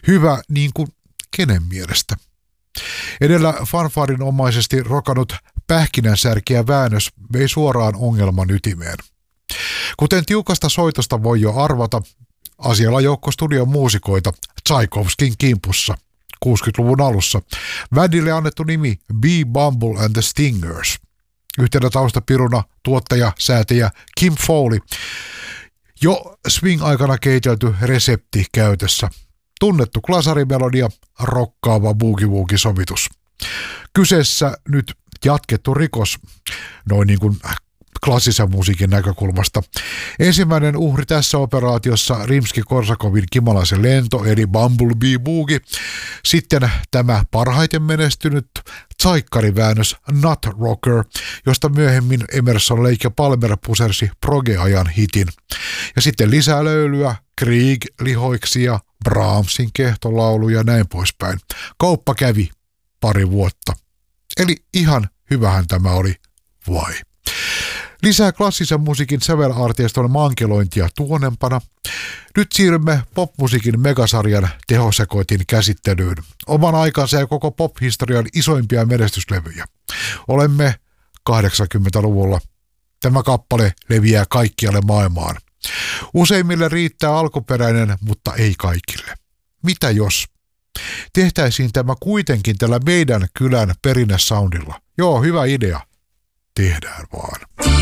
Hyvä niin kuin kenen mielestä. Edellä fanfarinomaisesti rokannut pähkinänsärkiä väännös vei suoraan ongelman ytimeen. Kuten tiukasta soitosta voi jo arvata, asialla joukko studion muusikoita Tchaikovskin kimpussa 60-luvun alussa. Bändille annettu nimi Bee Bumble and the Stingers. Yhtenä taustapiruna tuottaja, säätäjä Kim Fowley. Jo swing-aikana kehitelty resepti käytössä. Tunnettu glasarimelodia, rokkaava boogie-woogie-sovitus. Kyseessä nyt jatkettu rikos, noin niin kuin klassisen musiikin näkökulmasta. Ensimmäinen uhri tässä operaatiossa Rimski-Korsakovin kimalaisen lento, eli Bumblebee Boogie. Sitten tämä parhaiten menestynyt tsaikkariväännös Nut Rocker, josta myöhemmin Emerson, Lake ja Palmer pusersi proge-ajan hitin. Ja sitten lisää löylyä, Krieg-lihoiksia, Brahmsin kehtolaulu ja näin poispäin. Kauppa kävi pari vuotta. Eli ihan hyvähän tämä oli, vai? Lisää klassisen musiikin sävelartiiston mankelointia tuonempana. Nyt siirrymme popmusiikin megasarjan tehosekoitin käsittelyyn. Oman aikansa ja koko pop-historian isoimpia menestyslevyjä. Olemme 80-luvulla. Tämä kappale leviää kaikkialle maailmaan. Useimmille riittää alkuperäinen, mutta ei kaikille. Mitä jos tehtäisiin tämä kuitenkin tällä meidän kylän perinnesoundilla? Joo, hyvä idea. Tehdään vaan.